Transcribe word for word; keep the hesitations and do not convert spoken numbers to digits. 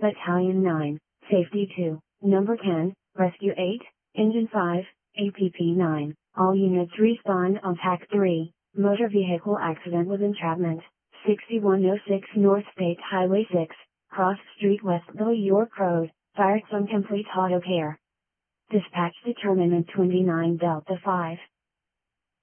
Battalion nine, Safety two, Number ten, Rescue eight, Engine five, A P P nine, all units respond on T A C three, motor vehicle accident with entrapment, sixty-one oh six North State Highway six, Cross Street West below York Road, fired some complete auto care. Dispatch determinant twenty-nine Delta five.